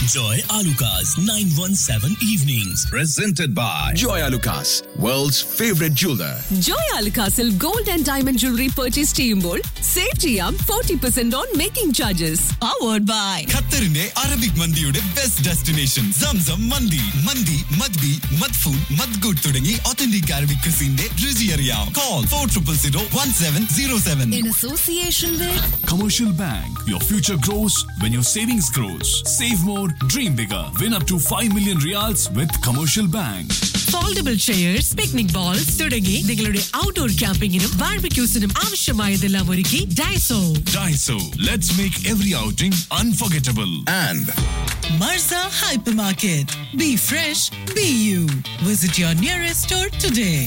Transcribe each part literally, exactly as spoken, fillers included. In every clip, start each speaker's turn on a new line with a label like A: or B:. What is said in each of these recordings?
A: Enjoy Alucard's nine one seven evenings.
B: Presented by Joy Alucard, world's favorite jeweler.
C: Joy Alucard'il gold and diamond jewelry purchase ചെയ്യുമ്പോൾ save ചെയ്യാം forty percent on making charges. Powered by
D: ഖത്തറിന്റെ Arabic മന്തിയുടെ best destination Zamzam മന്തി. മന്തി മദ്ബി മദ്ഫൂൻ മദ്ഗുഡ് തുടങ്ങി authentic Arabic ക്രിസിന്റെ രുചി അറിയാം. Call four triple zero one seven zero seven.
C: in association with
E: Commercial Bank. Your future grows when your savings grows. Save more, dream bigger. Win up to five million reals with Commercial Bank.
F: Foldable chairs, picnic balls തുടങ്ങി നിങ്ങളുടെ outdoor ക്യാമ്പിങ്ങിനും ബാർബിക്യൂസിനും ആവശ്യമായതെല്ലാം ഒരുക്കി Daiso.
E: Daiso. Let's make every outing unforgettable.
B: And
F: Marza Hypermarket. Be fresh, be you. Visit your nearest store today.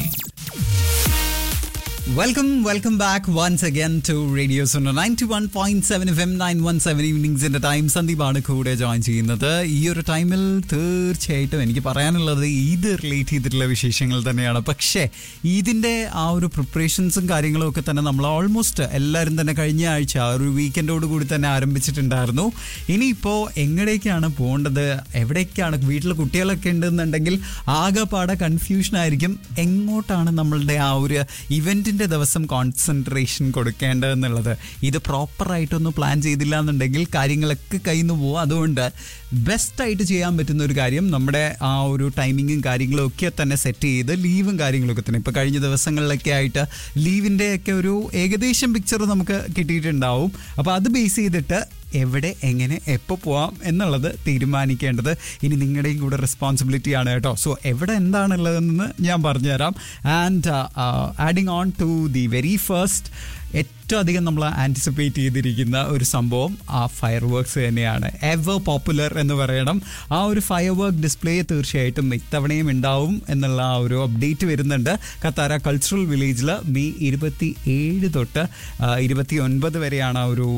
G: Welcome, welcome back once again to Radio Suno ninety-one point seven F M nine one seven evenings in the time. സന്ദീപാണ് കൂടെ join ചെയ്യുന്നത്. ഈ ഒരു ടൈമിൽ തീർച്ചയായിട്ടും എനിക്ക് പറയാനുള്ളത് Eid relate ചെയ്തിട്ടുള്ള വിശേഷങ്ങൾ തന്നെയാണ്. പക്ഷേ ഈദിൻ്റെ ആ ഒരു പ്രിപ്പറേഷൻസും കാര്യങ്ങളും ഒക്കെ തന്നെ നമ്മൾ ഓൾമോസ്റ്റ് എല്ലാവരും തന്നെ കഴിഞ്ഞ ആഴ്ച ആ ഒരു വീക്കെൻഡോട് കൂടി തന്നെ ആരംഭിച്ചിട്ടുണ്ടായിരുന്നു. ഇനിയിപ്പോൾ എങ്ങടേക്കാണ് പോകേണ്ടത്, എവിടേക്കാണ്, വീട്ടിൽ കുട്ടികളൊക്കെ ഉണ്ടെന്നുണ്ടെങ്കിൽ ആകെപ്പാടെ കൺഫ്യൂഷനായിരിക്കും എങ്ങോട്ടാണ് നമ്മളുടെ ആ ഒരു ഇവൻറ്റിൻ്റെ ദിവസം കോൺസെൻട്രേഷൻ കൊടുക്കേണ്ടതെന്നുള്ളത്. ഇത് പ്രോപ്പറായിട്ടൊന്ന് പ്ലാൻ ചെയ്തില്ല എന്നുണ്ടെങ്കിൽ കാര്യങ്ങളൊക്കെ കയ്യിൽ നിന്ന് പോകും. അതുകൊണ്ട് ബെസ്റ്റായിട്ട് ചെയ്യാൻ പറ്റുന്ന ഒരു കാര്യം നമ്മുടെ ആ ഒരു ടൈമിങ്ങും കാര്യങ്ങളും ഒക്കെ തന്നെ സെറ്റ് ചെയ്ത് ലീവും കാര്യങ്ങളൊക്കെ തന്നെ ഇപ്പോൾ കഴിഞ്ഞ ദിവസങ്ങളിലൊക്കെ ആയിട്ട് ലീവിൻ്റെ ഒക്കെ ഒരു ഏകദേശം പിക്ചർ നമുക്ക് കിട്ടിയിട്ടുണ്ടാവും. അപ്പോൾ അത് ബേസ് ചെയ്തിട്ട് എവിടെ എങ്ങനെ എപ്പോൾ പോവാം എന്നുള്ളത് തീരുമാനിക്കേണ്ടത് ഇനി നിങ്ങളുടെയും കൂടെ റെസ്പോൺസിബിലിറ്റിയാണ് കേട്ടോ. സോ എവിടെ എന്താണുള്ളതെന്ന് ഞാൻ പറഞ്ഞുതരാം. And adding on to the very first ഏറ്റവും അധികം നമ്മൾ ആൻറ്റിസിപ്പേറ്റ് ചെയ്തിരിക്കുന്ന ഒരു സംഭവം ആ ഫയർ വർക്ക്സ് തന്നെയാണ്. എവർ പോപ്പുലർ എന്ന് പറയണം. ആ ഒരു ഫയർ വർക്ക് ഡിസ്പ്ലേ തീർച്ചയായിട്ടും ഇത്തവണയും ഉണ്ടാവും എന്നുള്ള ആ ഒരു അപ്ഡേറ്റ് വരുന്നുണ്ട്. കത്താര കൾച്ചറൽ വില്ലേജിൽ മെയ് ഇരുപത്തി ഏഴ് തൊട്ട് ഇരുപത്തി ഒൻപത് വരെയാണ് ആ ഒരു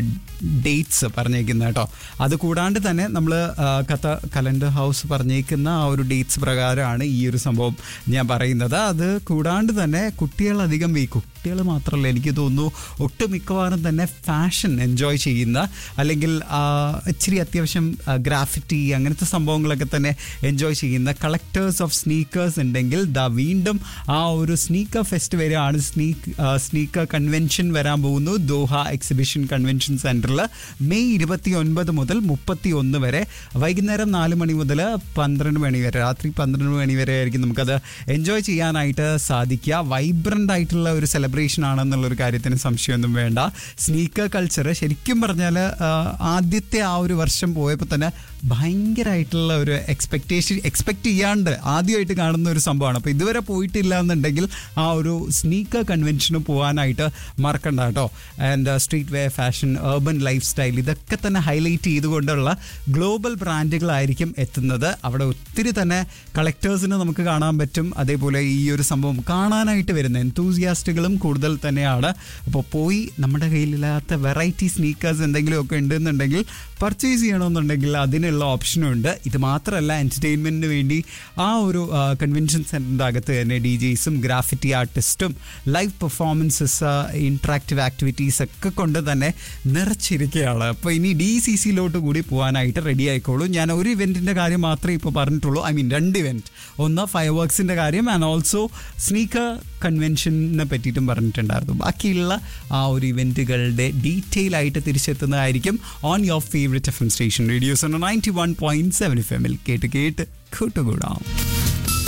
G: ഡേറ്റ്സ് പറഞ്ഞേക്കുന്നത് കേട്ടോ. അത് കൂടാണ്ട് തന്നെ നമ്മൾ കത്ത കലണ്ടർ ഹൗസ് പറഞ്ഞേക്കുന്ന ആ ഒരു ഡേറ്റ്സ് പ്രകാരമാണ് ഈ ഒരു സംഭവം ഞാൻ പറയുന്നത്. അത് കൂടാണ്ട് തന്നെ കുട്ടികളധികം വീക്കും കുട്ടികൾ മാത്രമല്ല, എനിക്ക് തോന്നുന്നു ഒട്ടുമിക്കവാറും തന്നെ ഫാഷൻ എൻജോയ് ചെയ്യുന്ന അല്ലെങ്കിൽ ഇച്ചിരി അത്യാവശ്യം ഗ്രാഫിറ്റി അങ്ങനത്തെ സംഭവങ്ങളൊക്കെ തന്നെ എൻജോയ് ചെയ്യുന്ന കളക്ടേഴ്സ് ഓഫ് സ്നീക്കേഴ്സ് ഉണ്ടെങ്കിൽ ദാ വീണ്ടും ആ ഒരു സ്നീക്കർ ഫെസ്റ്റ് വരെയാണ്. സ്നീക്ക് സ്നീക്കർ കൺവെൻഷൻ വരാൻ പോകുന്നു ദോഹ എക്സിബിഷൻ കൺവെൻഷൻ സെൻറ്ററിൽ മെയ് ഇരുപത്തി ഒൻപത് മുതൽ മുപ്പത്തി ഒന്ന് വരെ വൈകുന്നേരം നാല് മണി മുതൽ പന്ത്രണ്ട് മണി വരെ രാത്രി പന്ത്രണ്ട് മണി വരെ ആയിരിക്കും നമുക്കത് എൻജോയ് ചെയ്യാനായിട്ട് സാധിക്കുക. വൈബ്രൻ്റ് ആയിട്ടുള്ള ഒരു സെലിബ്രേഷൻ ആണെന്നുള്ളൊരു കാര്യത്തിന് സംശയമൊന്നും വേണ്ട. സ്നീക്കർ കൾച്ചർ ശരിക്കും പറഞ്ഞാൽ ആദ്യത്തെ ആ ഒരു വർഷം പോയപ്പോൾ തന്നെ ഭയങ്കരമായിട്ടുള്ള ഒരു എക്സ്പെക്റ്റേഷൻ എക്സ്പെക്റ്റ് ചെയ്യാണ്ട് ആദ്യമായിട്ട് കാണുന്ന ഒരു സംഭവമാണ്. അപ്പോൾ ഇതുവരെ പോയിട്ടില്ല എന്നുണ്ടെങ്കിൽ ആ ഒരു സ്നീക്കർ കൺവെൻഷന് പോകാനായിട്ട് മറക്കണ്ട കേട്ടോ. And street wear fashion, urban life style ഇതൊക്കെ തന്നെ ഹൈലൈറ്റ് ചെയ്തുകൊണ്ടുള്ള ഗ്ലോബൽ ബ്രാൻഡുകളായിരിക്കും എത്തുന്നത്. അവിടെ ഒത്തിരി തന്നെ കളക്ടേഴ്സിന് നമുക്ക് കാണാൻ പറ്റും. അതേപോലെ ഈ ഒരു സംഭവം കാണാനായിട്ട് വരുന്ന എൻതൂസിയാസ്റ്റുകളും കൂടുതൽ തന്നെയാണ്. അപ്പോൾ പോയി നമ്മുടെ കയ്യിലില്ലാത്ത വെറൈറ്റി സ്നീക്കേഴ്സ് എന്തെങ്കിലുമൊക്കെ ഉണ്ടെന്നുണ്ടെങ്കിൽ പർച്ചേസ് ചെയ്യണമെന്നുണ്ടെങ്കിൽ അതിനുള്ള ഓപ്ഷനും ഉണ്ട്. ഇത് മാത്രമല്ല, എൻ്റർടൈൻമെൻറ്റിന് വേണ്ടി ആ ഒരു കൺവെൻഷൻ സെൻറ്ററിൻ്റെ അകത്ത് തന്നെ D ജെയ്സും graffiti ആർട്ടിസ്റ്റും live performances interactive activities ഒക്കെ കൊണ്ട് തന്നെ നിറച്ചിരിക്കുകയാണ്. അപ്പോൾ ഇനി ഡി സി സിയിലോട്ട് കൂടി പോകാനായിട്ട് റെഡി ആയിക്കോളൂ. ഞാൻ ഒരു ഇവൻറ്റിൻ്റെ കാര്യം മാത്രമേ ഇപ്പോൾ പറഞ്ഞിട്ടുള്ളൂ. ഐ മീൻ രണ്ട് ഇവൻറ്റ്, ഒന്ന് ഫയർ വർക്സിൻ്റെ കാര്യം ആൻഡ് ഓൾസോ സ്നീക്കർ കൺവെൻഷനെ പറ്റിയിട്ടും പറഞ്ഞിട്ടുണ്ടായിരുന്നു. ബാക്കിയുള്ള ആ ഒരു ഇവൻറ്റുകളുടെ ഡീറ്റെയിൽ ആയിട്ട് തിരിച്ചെത്തുന്നതായിരിക്കും on your favourite F M station radio Suno ninety one point seven F എമ്മിൽ. കേട്ട് കേട്ട് കൂട്ടുകൂടാം.